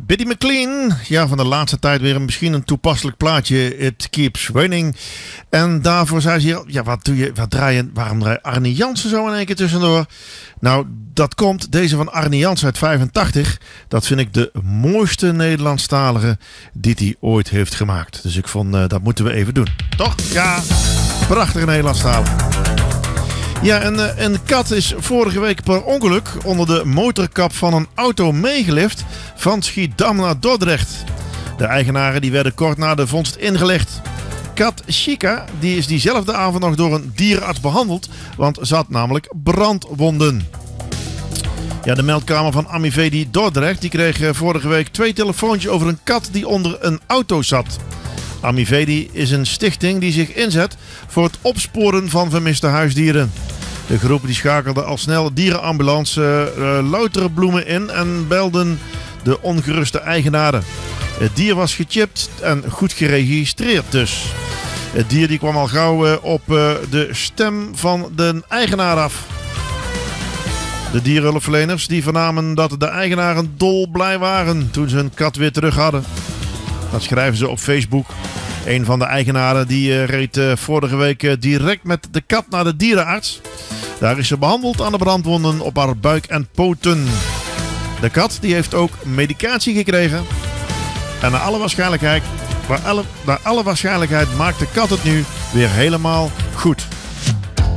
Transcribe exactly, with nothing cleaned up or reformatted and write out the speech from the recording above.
Biddy McLean, ja, van de laatste tijd weer een, misschien een toepasselijk plaatje. It Keeps Raining. En daarvoor zei ze, ja, wat doe je, wat draai je, waarom draai je Arnie Jansen zo in één keer tussendoor? Nou, dat komt, deze van Arnie Jansen uit vijfentachtig. Dat vind ik de mooiste Nederlandstalige die hij ooit heeft gemaakt. Dus ik vond, uh, dat moeten we even doen. Toch? Ja, prachtige Nederlandstalige. Ja, een, een kat is vorige week per ongeluk onder de motorkap van een auto meegelift van Schiedam naar Dordrecht. De eigenaren die werden kort na de vondst ingelegd. Kat Chica die is diezelfde avond nog door een dierenarts behandeld, want ze had namelijk brandwonden. Ja, de meldkamer van Amivedi Dordrecht die kreeg vorige week twee telefoontjes over een kat die onder een auto zat. Amivedi is een stichting die zich inzet voor het opsporen van vermiste huisdieren. De groep die schakelde al snel dierenambulance uh, Louterbloemen in en belden de ongeruste eigenaren. Het dier was gechipt en goed geregistreerd dus. Het dier die kwam al gauw uh, op uh, de stem van de eigenaar af. De dierenhulpverleners die vernamen dat de eigenaren dolblij waren toen ze hun kat weer terug hadden. Dat schrijven ze op Facebook. Een van de eigenaren die uh, reed uh, vorige week uh, direct met de kat naar de dierenarts. Daar is ze behandeld aan de brandwonden op haar buik en poten. De kat die heeft ook medicatie gekregen. En naar alle waarschijnlijkheid, naar alle, naar alle waarschijnlijkheid maakt de kat het nu weer helemaal goed.